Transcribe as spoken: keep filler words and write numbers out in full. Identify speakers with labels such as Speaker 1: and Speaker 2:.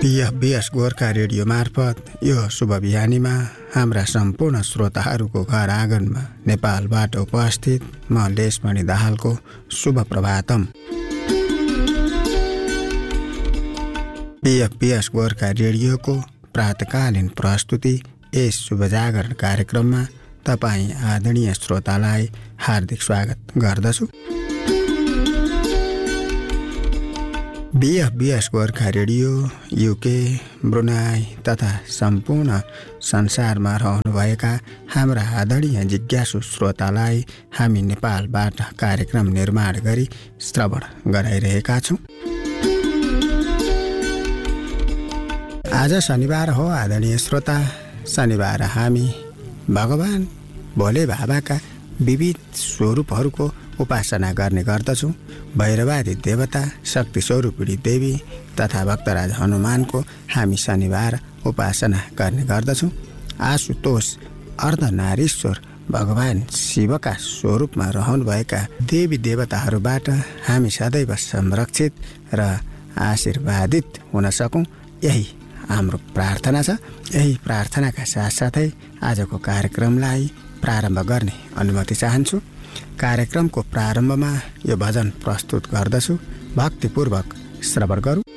Speaker 1: पीएफबीएस Gorkha radio मार्फत यो शुभ बिहानीमा हाम्रा सम्पूर्ण श्रोताहरूको घर आँगनमा नेपालबाट उपस्थित म लेशमणि दाहालको शुभ प्रभातम। पीएफबीएस गोर्खा रेडियोको प्रातकालीन प्रस्तुति यस शुभ जागरण कार्यक्रममा तपाईँ आदरणीय श्रोतालाई हार्दिक स्वागत गर्दछु। पीएफबीएस गोर्खा रेडियो युके, ब्रुनाई तथा सम्पूर्ण संसारमा रहनुभएका हाम्रा आदरणीय जिज्ञासु श्रोतालाई हामी नेपालबाट कार्यक्रम निर्माण गरी श्रवण गराइरहेका छौँ। आज शनिबार हो आदरणीय श्रोता। शनिबार हामी भगवान भोले बाबाका विविध स्वरूपहरूको उपासना गर्ने गर्दछौँ। भैरवादी देवता, शक्ति स्वरूपिणी देवी तथा भक्तराज हनुमानको हामी शनिबार उपासना गर्ने गर्दछौँ। आशुतोष अर्धनारीश्वर भगवान शिवका स्वरूपमा रहनुभएका देवी देवताहरूबाट हामी सदैव संरक्षित र आशीर्वादित हुन सकौँ, यही हाम्रो प्रार्थना छ। यही प्रार्थनाका साथसाथै आजको कार्यक्रमलाई प्रारम्भ गर्ने अनुमति चाहन्छु। कार्यक्रमको प्रारम्भमा यो भजन प्रस्तुत गर्दछु, भक्तिपूर्वक श्रवण गरौँ।